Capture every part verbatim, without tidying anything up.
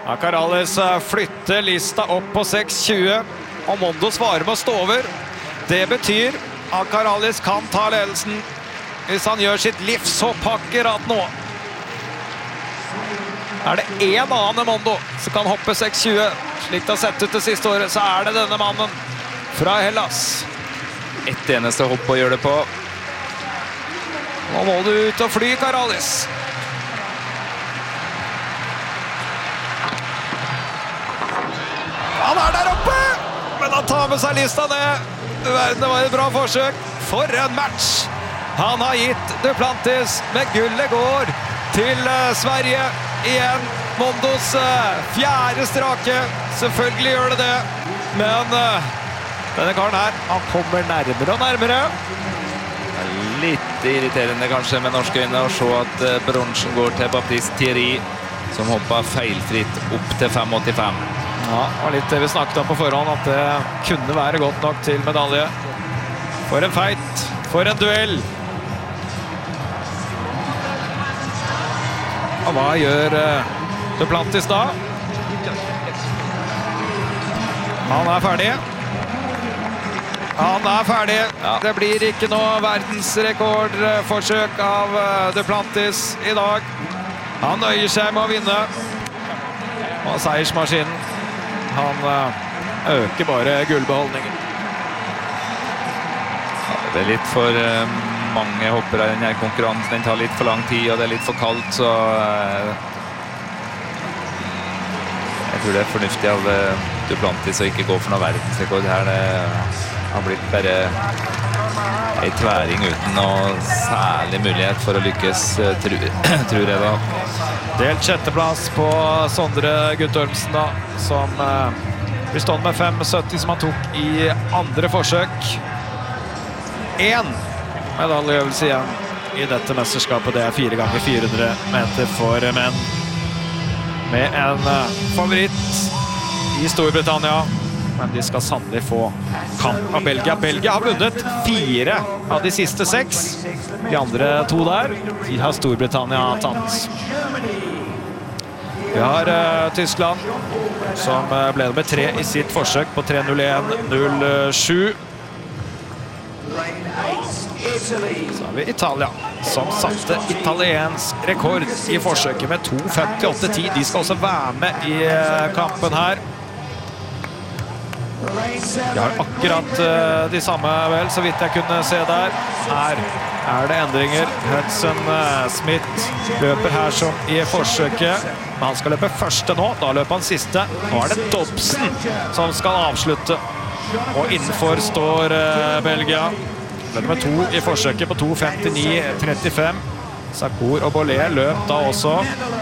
Acarales flytter lista opp på seks tjue, og Mondo svarer med å stå over. Det betyr Acarales kan ta ledelsen hvis han gjør sitt livshopp akkurat nå. Er det en annen Mondo som kan hoppe seks tjue, slik det har sett ut det siste året, så er det denne mannen fra Hellas. Et eneste hopp å gjøre det på. Nå må du ut og fly, Acarales. Han er der oppe, men han tar med seg lista ned. Det var et bra forsøk. For en match! Han har gitt Duplantis, med gullet går til Sverige igjen. Mondos fjerde strake. Selvfølgelig gjør det det. Men denne karen her, han kommer nærmere og nærmere. Litt irriterende kanskje med norske øyne å se at bronsen går til Baptiste Thierry, som hoppet feilfritt opp til fem åttifem. Ja, og litt det vi snakket om på forhånd, at det kunne være godt nok til medalje. For en fight, for en duell. Og hva gjør uh, Duplantis da? Han er ferdig. Han er ferdig. Ja. Det blir ikke noe verdensrekordforsøk av uh, Duplantis i dag. Han nøyer seg med å vinne. Og seiersmaskinen, han uh, øker bare gullbeholdningen. Ja, det er litt for uh, mange hoppere i denne konkurransen. Den tar litt for lang tid, og det er litt for kaldt, så uh, jeg tror det er fornuftig av uh, Duplantis å ikke gå for noe verdensrekord her. Det har blitt bare en tværing uten noe særlig mulighet for å lykkes, tror, tror jeg da. Delt sjetteplass på Sondre Guttormsen da, som eh, blir stående med fem sytti som han tok i andre forsøk. En medaljeøvelse igjen i dette mesterskapet. Det er fire ganger fire hundre meter for menn. Med en eh, favoritt i Storbritannia. Men de skal sannelig få kamp av Belgia. Belgia har vunnet fire av de siste seks. De andre to der, de har Storbritannia tatt. Vi har uh, Tyskland, som uh, ble med tre i sitt forsøk på tre null en null sju. Så har vi Italia, som satte italiensk rekord i forsøket med to femtiåtte ti. De skal også være med i uh, kampen her. De har akkurat uh, de samme, vel, så vidt jeg kunne se der. Her er det endringer. Hudson uh, Smith løper her som i forsøket. Men han skal løpe første nå, da løper han siste. Nå er det Dobson som skal avslutte. Og innenfor står uh, Belgia. Løper med to i forsøket på to femtini trettifem. Sarkour og Bollet løp da også.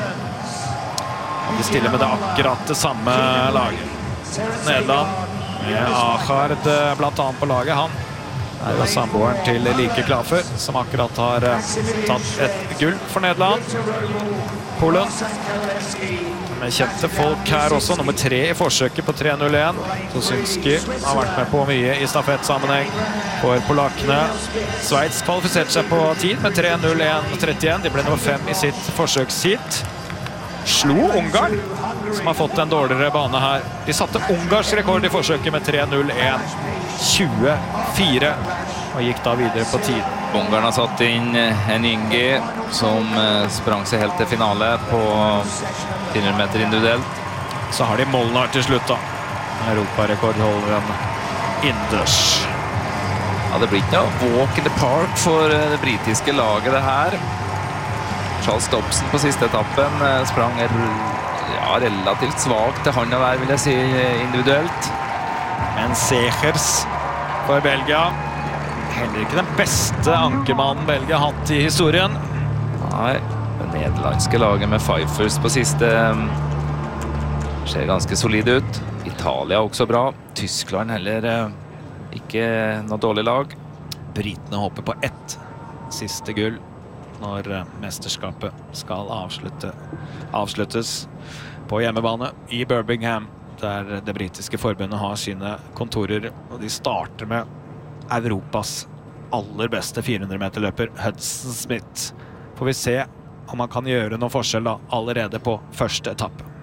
Og de stiller med det akkurat det samme laget. Nederland. Med Achard blant annet på laget. Han er jo samboeren til Like Klafer, som akkurat har tatt et gull for Nederland. Polen. Med kjente folk her også. Nummer tre i forsøket på tre null en. Tosinski har vært med på mye i stafettsammenheng for polakkene. Sveits kvalifiserte seg på tid med tre null en trettien. De ble nummer fem i sitt forsøkshit. Slo Ungarn, som har fått en dårligere bane her. De satte Ungars rekord i forsøket med tre null en tjuefire og gikk da videre på tid. Ungarn har satt inn en Ingi som sprang seg helt til finale på fire hundre meter individuelt. Så har de Molnar til slutt da. Europarekordholderen innendørs. Ja, det blir ikke noe walk in the park for det britiske laget det her. Charles Dobson på siste etappen sprang ja, relativt svagt til han og der, vil jeg si, individuelt. Men Segers for Belgia. Heller ikke den beste ankermannen Belgia har hatt i historien. Nei, det nederlandske laget med Pfeiffers på siste ser ganske solid ut. Italia også bra. Tyskland heller ikke noe dårlig lag. Britene håper på ett siste gull når mesterskapet skal avslutte, avsluttes på hjemmebane i Birmingham, der det britiske forbundet har sine kontorer, og de starter med Europas aller beste fire hundre meter løper, Hudson Smith. Får vi se om han kan gjøre noen forskjell da, allerede på første etappe.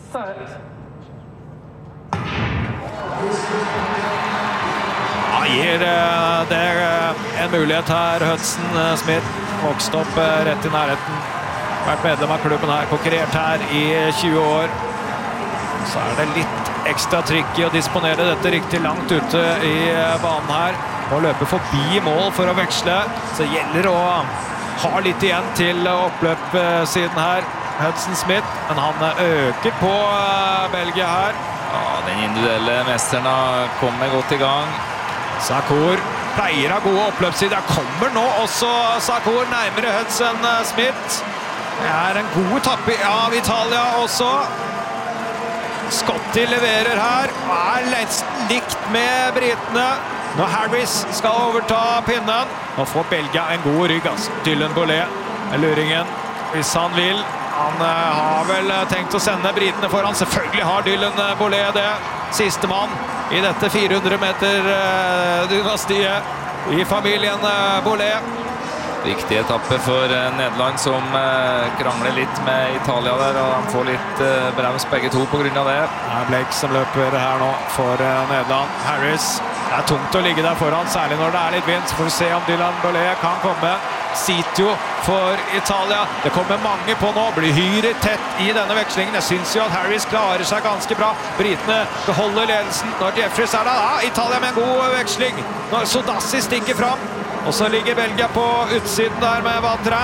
Ja, gir eh, det eh, en mulighet her. Hudson eh, Smith vokst opp eh, rett i nærheten. Vært medlem av klubben her, konkurrert her i tjue år. Så er det litt ekstra trykk i å disponere dette riktig langt ute i eh, banen her. Må løpe forbi mål for å veksle. Så det gjelder å ha litt igjen til oppløpssiden her. Hudson Smith, men han øker på eh, Belgia her. Ja, den individuelle mesteren kommer godt i gang. Sarkor pleier av gode oppløpssider. Kommer nå også Sarkor nærmere Hudson Smith. Det er en god etappe av Italia også. Scotti leverer her. Er likt med britene. Når Harris skal overta pinnen. Nå får Belgia en god rygg. Altså. Dylan Bolet er luringen hvis han vil. Han uh, har vel tenkt å sende britene foran. Selvfølgelig har Dylan Bolet det. Siste mann i dette fire hundre meter uh, dynastiet i familien uh, Bolet. Viktig etappe for uh, Nederland som uh, krangler litt med Italia der, og de får litt uh, brems begge to på grunn av det. Det er Blake som løper her nå for uh, Nederland. Harris, det er tungt å ligge der foran, særlig når det er litt vind, så får vi se om Dylan Bolet kan komme. Sitio for Italia. Det kommer mange på nå, blir hyre tett i denne vekslingen. Jeg synes jo at Harris klarer seg ganske bra. Britene beholder ledelsen når Jeffries er der. Ja, Italia med en god veksling. Når Sodassi stikker fram. Og så ligger Belgia på utsiden der med Vatra.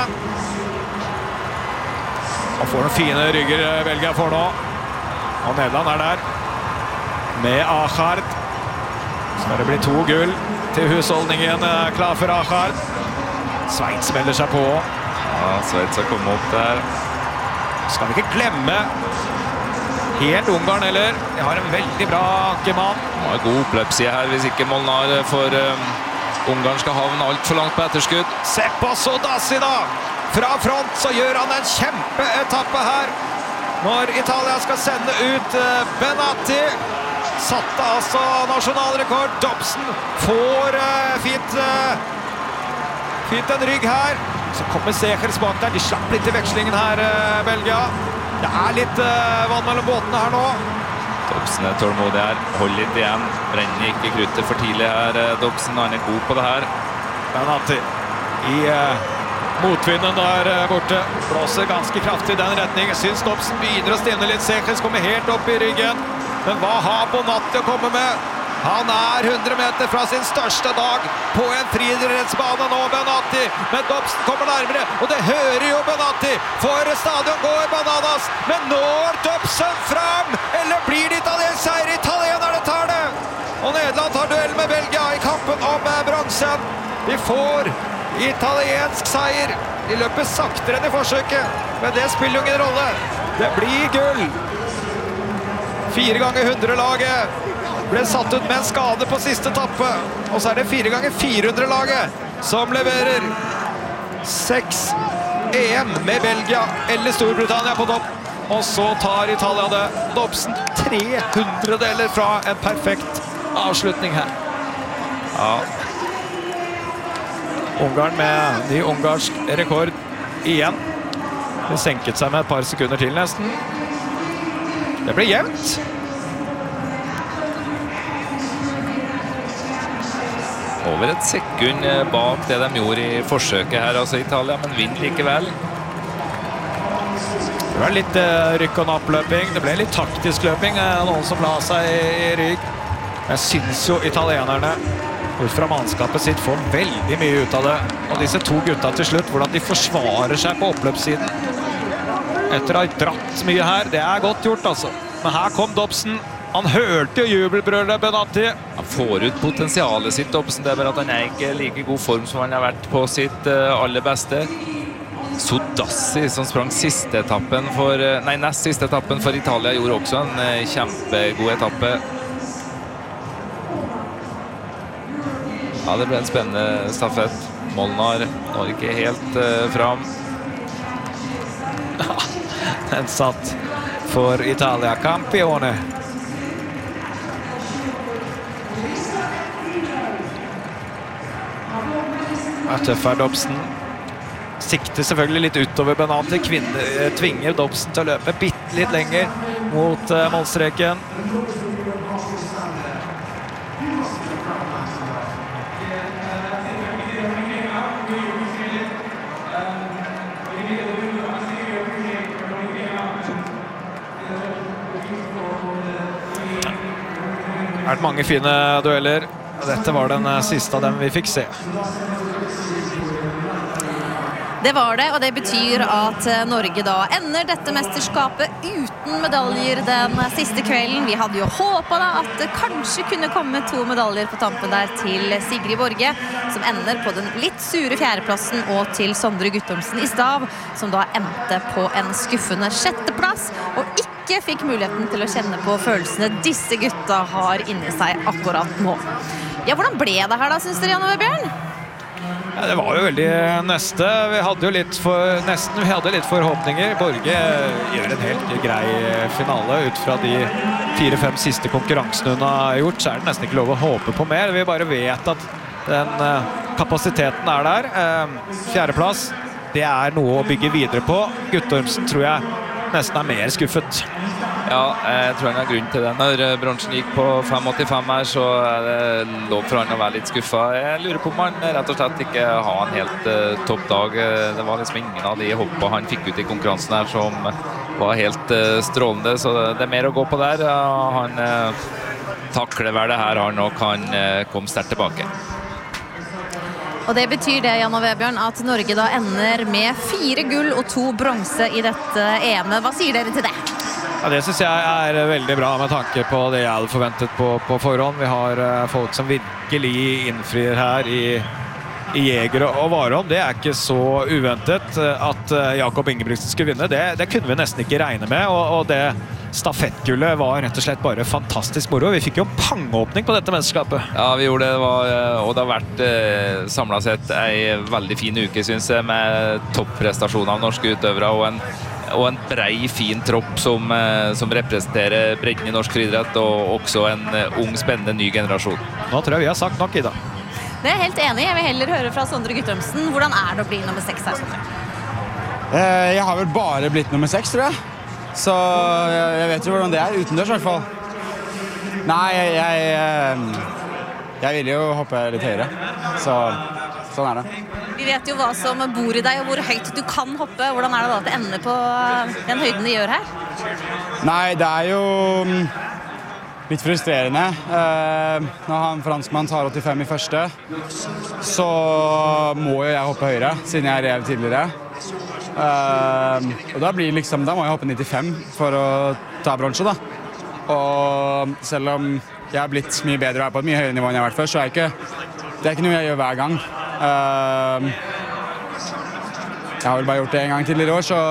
Og får noen fine rygger Belgia får nå. Og Nederland er der. Med Achard. Skal det bli to gull til husholdningen klar for Achard. Sveits melder seg på. Ja, Sveits har kommet opp der. Skal vi ikke glemme helt Ungarn heller. Jeg har en veldig bra ankemann. Ja, god oppløpsside her hvis ikke Molnar for um, Ungarn skal havne alt for langt på etterskudd. Se på Sodassi da! Fra front så gjør han en kjempeetappe her. Når Italia skal sende ut uh, Benatti. Satte altså nasjonalrekord. Dobson får uh, fint... Uh, Fint en rygg her. Så kommer Sechers bak der. De slapp litt i vekslingen her, Belgia. Det er litt uh, vann mellom båtene her nå. Dobson er tålmodig her. Hold litt igjen. Brenner ikke kruttet for tidlig her. Dobson, han er god på det her. Benatti i uh, motvinden der uh, borte. Blåser ganske kraftig i den retningen. Jeg synes Dobson begynner å stivne litt. Sechers kommer helt opp i ryggen. Men hva har Bonatti å komme med? Han er hundre meter fra sin største dag på en friidrettsbane nå, Benatti. Men Dobson kommer nærmere, og det hører jo Benatti. For stadion går bananas. Men når Dobson fram? Eller blir det italiensk seier? Italienerne tar det! Og Nederland tar duell med Belgia i kampen om bronsen. De får italiensk seier. De løper saktere enn i forsøket, men det spiller jo ingen rolle. Det blir gull. Fire ganger hundre-laget. Ble satt ut med en skade på siste etappe. Og så er det fire ganger fire hundre-laget som leverer seks E M med Belgia eller Storbritannia på topp. Og så tar Italia det. Dobson tre hundredeler fra en perfekt avslutning her. Ja. Ungarn med ny ungarsk rekord igjen. Det senket seg med et par sekunder til nesten. Det ble jevnt. Over et sekund bak det de gjorde i forsøket her, altså Italia, men vinner likevel. Det var litt uh, rykk og nappløping. Det ble litt taktisk løping, noen som la seg i, i rygg. Jeg synes jo italienerne ut fra mannskapet sitt får veldig mye ut av det. Og disse to gutta til slutt, hvordan de forsvarer seg på oppløpssiden. Etter å ha dratt mye her, det er godt gjort altså. Men her kom Dobson. Han hørte jo jubelbrølet Benatti. Han får ut potensialet sitt, Dobson. Det er bare at han er ikke like god form som han har vært på sitt uh, aller beste. Sodassi, som sprang siste etappen for, uh, nei, nest siste etappen for Italia, gjorde også en uh, kjempegod etappe. Ja, det ble en spennende stafett. Molnar når ikke helt uh, fram. Den satt for Italia, campione. Tøff er Dobson. Sikter selvfølgelig litt utover Benatti. Kvinner tvinger Dobson til å løpe bitte litt lenger mot uh, målstreken. Det har vært mange fine dueller. Dette var den siste av dem vi fikk se. Det var det, og det betyr at Norge da ender dette mesterskapet uten medaljer den siste kvelden. Vi hadde jo håpet da at det kanskje kunne komme to medaljer på tampen der til Sigrid Borge, som ender på den litt sure fjerdeplassen, og til Sondre Guttormsen i stav, som da endte på en skuffende sjetteplass, og ikke fikk muligheten til å kjenne på følelsene disse gutta har inni seg akkurat nå. Ja, hvordan ble det her da, synes dere, Jan Ove Bjørn? Ja, det var jo veldig neste. Vi hadde jo litt for, nesten, vi hadde litt forhåpninger. Borge gjør en helt grei finale ut fra de fire-fem siste konkurransene hun har gjort, så er det nesten ikke lov å håpe på mer. Vi bare vet at den kapasiteten er der. Fjerdeplass, det er noe å bygge videre på. Guttormsen tror jeg nesten er mer skuffet. Ja, jeg tror han har grunn til det. Når bransjen gikk på fem åttifem her, så er det lov for han å være litt skuffet. Jeg lurer på om han rett og slett ikke har en helt uh, topp dag. Det var liksom ingen av de hoppene han fikk ut i konkurransen her som var helt uh, strålende, så det er mer å gå på der. Uh, han uh, takler vel det her, han, og kan uh, komme sterkt tilbake. Og det betyr det, Jan og Vebjørn, at Norge da ender med fire gull og to bronse i dette E M-et. Hva sier dere til det? Ja, det synes jeg er veldig bra med tanke på det jeg hadde forventet på, på forhånd. Vi har uh, folk som virkelig innfrir her i, i Jeger og Warholm. Det er ikke så uventet at uh, Jakob Ingebrigtsen skulle vinne. Det, det kunne vi nesten ikke regne med, og, og det stafettgullet var rett og slett bare fantastisk moro. Vi fikk jo en pangeåpning på dette mesterskapet. Ja, vi gjorde det, det var, og det har vært eh, samlet sett en veldig fin uke, synes jeg, med topprestasjoner av norske utøvere, og en, og en brei, fin tropp som, eh, som representerer bredden i norsk friidrett, og også en eh, ung, spennende ny generasjon. Nå tror jeg vi har sagt nok, Ida. Det er jeg helt enig. Jeg vil heller høre fra Sondre Guttormsen. Hvordan er det å bli nummer seks her, Sondre? Eh, jeg har vel bare blitt nummer seks, tror jeg. Så jeg, jeg vet jo hvordan det er, utendørs i hvert fall. Nei, jeg, jeg, jeg vil jo hoppe litt høyere, så sånn er det. Vi vet jo hva som bor i deg, og hvor høyt du kan hoppe. Hvordan er det da at det ender på den høyden de gjør her? Nei, det er jo litt frustrerende. Eh, når han franskmann tar åttifem i første, så må jo jeg hoppe høyere, siden jeg rev tidligere. Uh, og da blir liksom, da må jeg hoppe nittifem for å ta bronse da. Og selv om jeg har blitt mye bedre og er på et mye høyere nivå enn jeg har vært før, så er ikke, det er ikke noe jeg gjør hver gang. Uh, jeg har vel bare gjort det en gang tidligere i år, så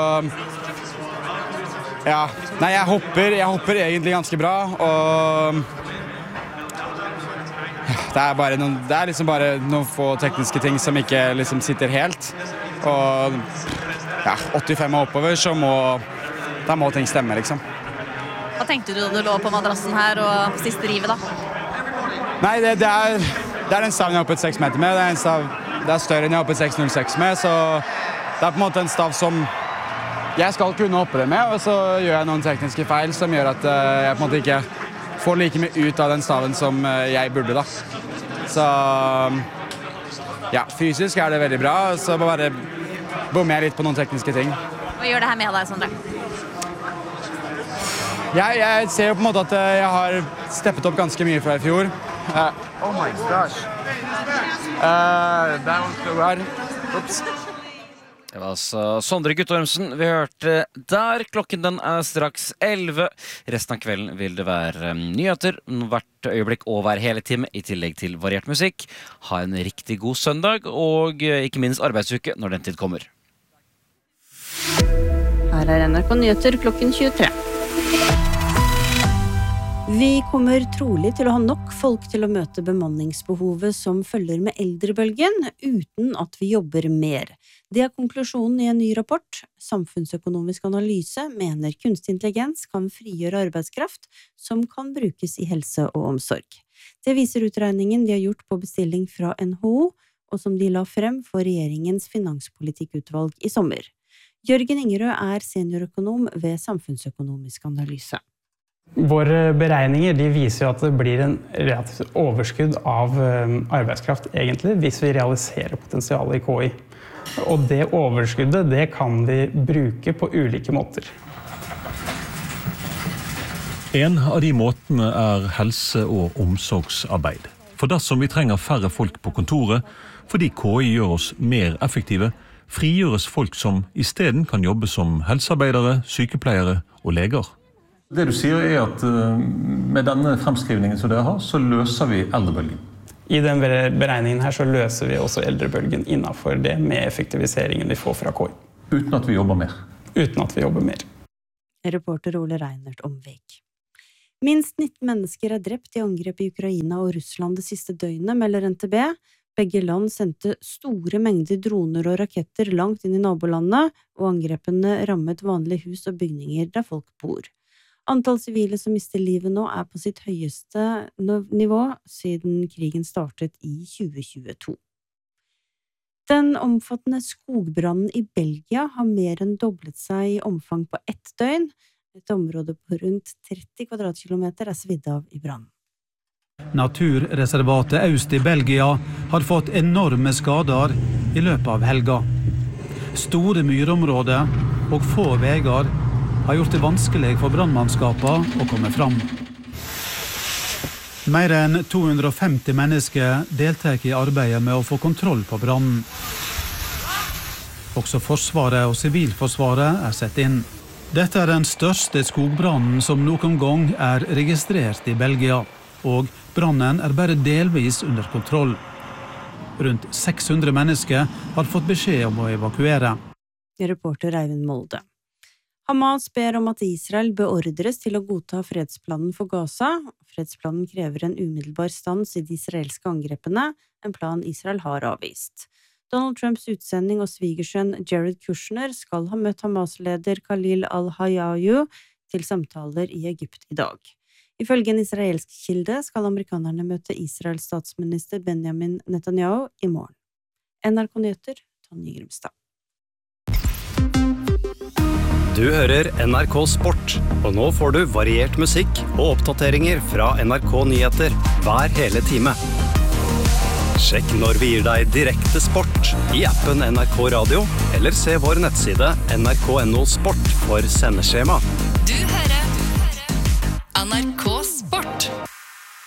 ja, nei, jeg hopper, jeg hopper egentlig ganske bra, og ja, det er bare noen, det er liksom bare noen få tekniske ting som ikke liksom sitter helt, og ja, åttifem og oppover, så må, da må ting stemme, liksom. Hva tenkte du da du lå på madrassen her og siste rivet da? Nei, det, det, er, det er en stav jeg har hoppet seks meter med, det er, en stav, det er større enn jeg har hoppet seks null seks med, så det er på en måte en stav som jeg skal kunne hoppe det med, og så gjør jeg noen tekniske feil som gjør at uh, jeg på en måte ikke får like mye ut av den staven som uh, jeg burde da. Så ja, fysisk er det veldig bra, så bare bommer jeg litt på noen tekniske ting. Hva gjør det her med deg, Sondre? Jeg, jeg ser jo på en måte at jeg har steppet opp ganske mye fra i fjor. Uh, oh my gosh. Uh, der var det her. Ups. Det var altså Sondre Guttormsen vi hørte der. Klokken den er straks elleve. Resten av kvelden vil det være nyheter hvert øyeblikk og hver hele time, i tillegg til variert musikk. Ha en riktig god søndag, og ikke minst arbeidsuke når den tid kommer. Her er N R K Nyheter klokken tjuetre. Vi kommer trolig til å ha nok folk til å møte bemanningsbehovet som følger med eldrebølgen, uten at vi jobber mer. Det er konklusjonen i en ny rapport. Samfunnsøkonomisk analyse mener kunstig intelligens kan frigjøre arbeidskraft som kan brukes i helse og omsorg. Det viser utregningen de har gjort på bestilling fra N H O, og som de la frem for regjeringens finanspolitikkutvalg i sommer. Jørgen Ingerød er seniorøkonom ved Samfunnsøkonomisk analyse. Våre beregninger de viser jo at det blir en relativt overskudd av arbeidskraft egentlig, hvis vi realiserer potensialet i K I. Og det overskuddet det kan vi bruke på ulike måter. En av de måtene er helse- og omsorgsarbeid. For dersom vi trenger færre folk på kontoret, fordi K I gjør oss mer effektive, frigjøres folk som i stedet kan jobbe som helsearbeidere, sykepleiere og leger. Det du sier er at med denne fremskrivningen som dere har, så løser vi eldrebølgen. I den beregningen her så løser vi også eldrebølgen innenfor det med effektiviseringen vi får fra K I. Uten at vi jobber mer. Uten at vi jobber mer. Reporter Ole Reinert Omvik. Minst nitten mennesker er drept i angrep i Ukraina og Russland det siste døgnet, melder N T B. Begge land sendte store mengder droner og raketter langt inn i nabolandet, og angrepene rammet vanlige hus og bygninger der folk bor. Antall sivile som mister livet nå er på sitt høyeste nivå siden krigen startet i tjue tjueto. Den omfattende skogbrannen i Belgia har mer enn doblet seg i omfang på ett døgn. Et område på rundt tretti kvadratkilometer er svidd av i brann. Naturreservatet Aust i Belgia har fått enorme skader i løpet av helga. Store myrområder og få veier har gjort det vanskelig for brannmannskapene å komme fram. Mer enn to hundre og femti mennesker deltar i arbeidet med å få kontroll på brannen. Også Forsvaret og Sivilforsvaret er sett inn. Dette er den største skogbrannen som noen gang er registrert i Belgia, og brannen er bare delvis under kontroll. Rundt seks hundre mennesker har fått beskjed om å evakuere. Reporter Eivind Molde. Hamas ber om at Israel beordres til å godta fredsplanen for Gaza. Fredsplanen krever en umiddelbar stans i de israelske angrepene, en plan Israel har avvist. Donald Trumps utsending og svigersønn Jared Kushner skal ha møtt Hamas-leder Khalil al-Hayyayu til samtaler i Egypt i dag. Ifølge en israelsk kilde skal amerikanerne møte Israels statsminister Benjamin Netanyahu i morgen. N R K Nyheter, Tonje Grimstad. Du hører N R K Sport, og nå får du variert musikk og oppdateringer fra N R K Nyheter hver hele time. Sjekk når vi gir deg direkte sport i appen N R K Radio, eller se vår nettside N R K punktum N O Sport for sendeskjema. Du hører